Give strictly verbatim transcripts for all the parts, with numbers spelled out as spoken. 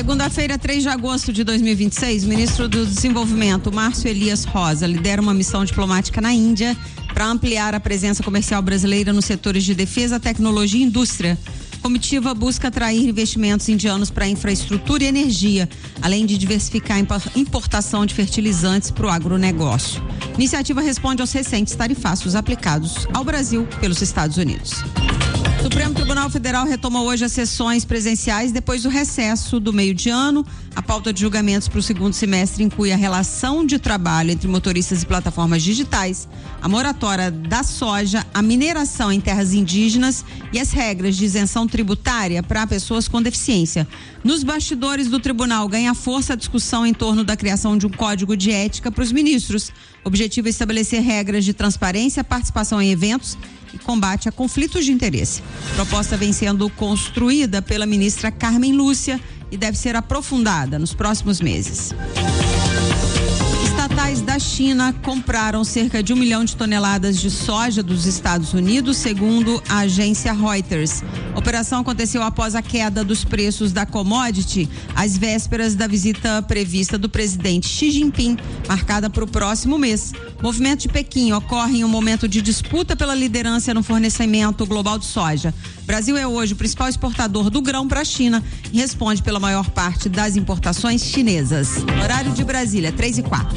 Segunda-feira, três de agosto de dois mil e vinte e seis, o ministro do Desenvolvimento, Márcio Elias Rosa, lidera uma missão diplomática na Índia para ampliar a presença comercial brasileira nos setores de defesa, tecnologia e indústria. A comitiva busca atrair investimentos indianos para infraestrutura e energia, além de diversificar a importação de fertilizantes para o agronegócio. A iniciativa responde aos recentes tarifaços aplicados ao Brasil pelos Estados Unidos. O Supremo Tribunal Federal retoma hoje as sessões presenciais depois do recesso do meio de ano. A pauta de julgamentos para o segundo semestre inclui a relação de trabalho entre motoristas e plataformas digitais, a moratória da soja, a mineração em terras indígenas e as regras de isenção tributária para pessoas com deficiência. Nos bastidores do tribunal ganha força a discussão em torno da criação de um código de ética para os ministros. O objetivo é estabelecer regras de transparência, participação em eventos e combate a conflitos de interesse. A proposta vem sendo construída pela ministra Carmen Lúcia e deve ser aprofundada nos próximos meses. Estatais da China compraram cerca de um milhão de toneladas de soja dos Estados Unidos, segundo a agência Reuters. A operação aconteceu após a queda dos preços da commodity, às vésperas da visita prevista do presidente Xi Jinping, marcada para o próximo mês. O movimento de Pequim ocorre em um momento de disputa pela liderança no fornecimento global de soja. O Brasil é hoje o principal exportador do grão para a China e responde pela maior parte das importações chinesas. Horário de Brasília, três e quatro.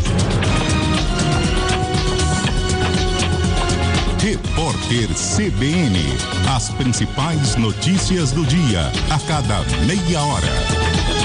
Repórter C B N. As principais notícias do dia, a cada meia hora.